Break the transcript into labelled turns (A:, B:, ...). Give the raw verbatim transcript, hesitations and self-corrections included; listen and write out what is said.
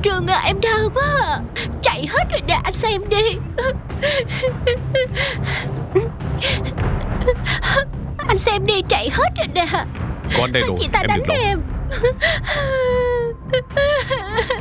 A: Rương à, em đau quá à. Chạy hết rồi nè, anh xem đi. Anh xem đi, chạy hết rồi nè.
B: Có anh đây rồi,
A: Chị ta
B: em
A: đánh
B: đừng lo.
A: em.